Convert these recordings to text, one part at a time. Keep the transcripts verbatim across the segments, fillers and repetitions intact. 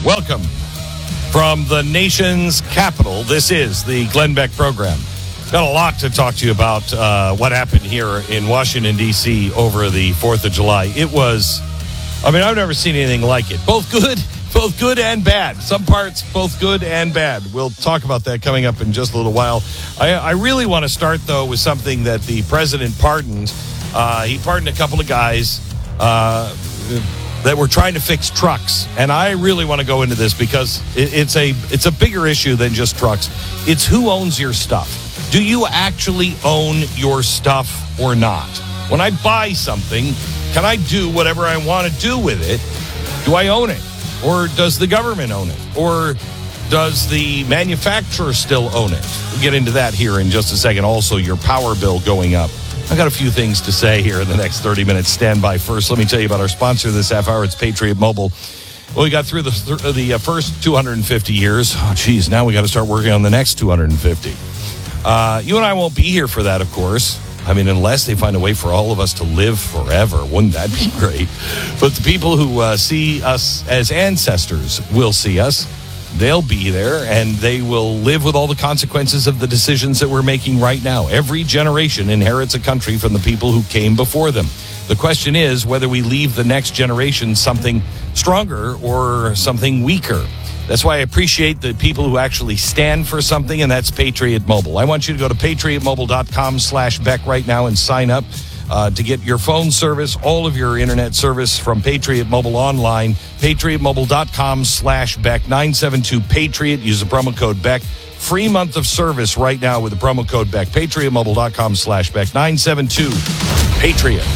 Welcome from the nation's capital. This is the Glenn Beck program. Got a lot to talk to you about uh, what happened here in Washington, D C over the fourth of July. It was, I mean, I've never seen anything like it. Both good, both good and bad. Some parts, both good and bad. We'll talk about that coming up in just a little while. I, I really want to start, though, with something that the president pardoned. Uh, he pardoned a couple of guys uh, that were trying to fix trucks. And I really want to go into this because it, it's a it's a bigger issue than just trucks. It's who owns your stuff. Do you actually own your stuff or not? When I buy something, can I do whatever I want to do with it? Do I own it? Or does the government own it? Or does the manufacturer still own it? We'll get into that here in just a second. Also, your power bill going up. I got a few things to say here in the next thirty minutes. Stand by. First, let me tell you about our sponsor this half hour. It's Patriot Mobile. Well, we got through the th- the uh, first two hundred fifty years. Oh, geez, now we got to start working on the next two hundred fifty. Uh, you and I won't be here for that, of course. I mean, unless they find a way for all of us to live forever. Wouldn't that be great? But the people who uh, see us as ancestors will see us. They'll be there, and they will live with all the consequences of the decisions that we're making right now. Every generation inherits a country from the people who came before them. The question is whether we leave the next generation something stronger or something weaker. That's why I appreciate the people who actually stand for something, and that's Patriot Mobile. I want you to go to patriotmobile.com slash Beck right now and sign up uh, to get your phone service, all of your internet service from Patriot Mobile online. patriotmobile.com slash Beck, nine seven two Patriot. Use the promo code Beck. Free month of service right now with the promo code Beck. patriotmobile.com slash Beck, nine seven two Patriot.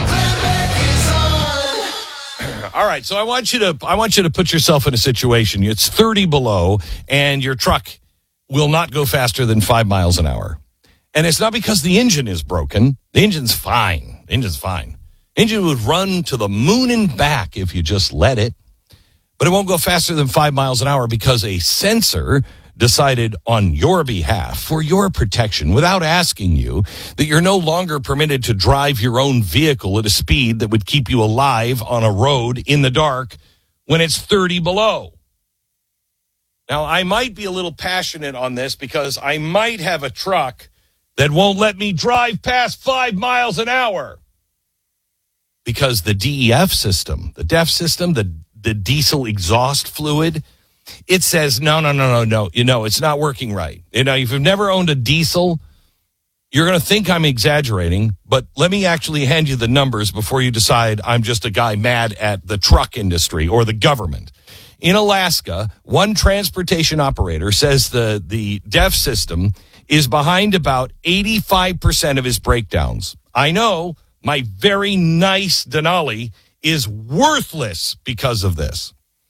All right, so I want you to I want you to put yourself in a situation. It's thirty below, and your truck will not go faster than five miles an hour. And it's not because the engine is broken. The engine's fine. The engine's fine. The engine would run to the moon and back if you just let it. But it won't go faster than five miles an hour because a sensor decided on your behalf, for your protection, without asking you, that you're no longer permitted to drive your own vehicle at a speed that would keep you alive on a road in the dark when it's thirty below. Now, I might be a little passionate on this because I might have a truck that won't let me drive past five miles an hour because the D E F system, the D E F system, the, the diesel exhaust fluid, it says, no, no, no, no, no. You know, it's not working right. You know, if you've never owned a diesel, you're going to think I'm exaggerating, but let me actually hand you the numbers before you decide I'm just a guy mad at the truck industry or the government. In Alaska, one transportation operator says the, the D E F system is behind about eighty-five percent of his breakdowns. I know my very nice Denali is worthless because of this.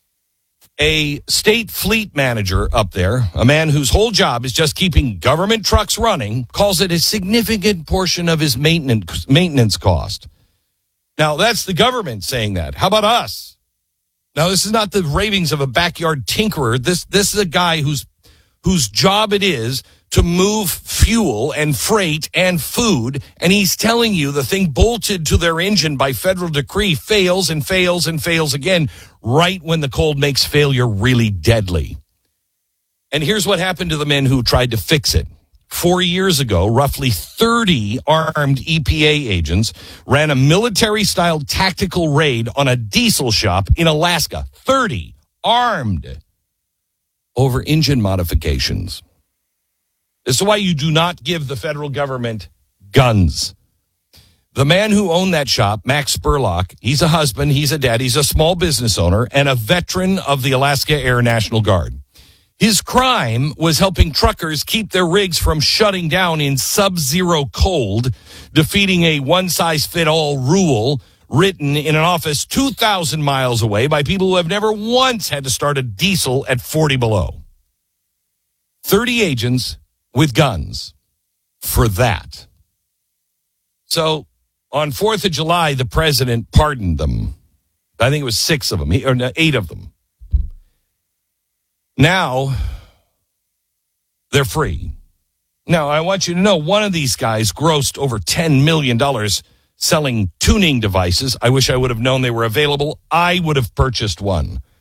A state fleet manager up there, a man whose whole job is just keeping government trucks running, calls it a significant portion of his maintenance maintenance cost. Now, that's the government saying that. How about us? Now, this is not the ravings of a backyard tinkerer. This this is a guy whose whose job it is to move fuel and freight and food, and he's telling you the thing bolted to their engine by federal decree fails and fails and fails again right when the cold makes failure really deadly. And here's what happened to the men who tried to fix it. Four years ago, roughly thirty armed E P A agents ran a military-style tactical raid on a diesel shop in Alaska. thirty armed over engine modifications. This is why you do not give the federal government guns. The man who owned that shop, Max Spurlock, he's a husband, he's a dad, he's a small business owner, and a veteran of the Alaska Air National Guard. His crime was helping truckers keep their rigs from shutting down in sub-zero cold, defeating a one-size-fit-all rule written in an office two thousand miles away by people who have never once had to start a diesel at forty below. thirty agents with guns for that. So on fourth of July, the president pardoned them. I think it was six of them, or no, eight of them. Now they're free. Now, I want you to know one of these guys grossed over ten million dollars selling tuning devices. I wish I would have known they were available. I would have purchased one.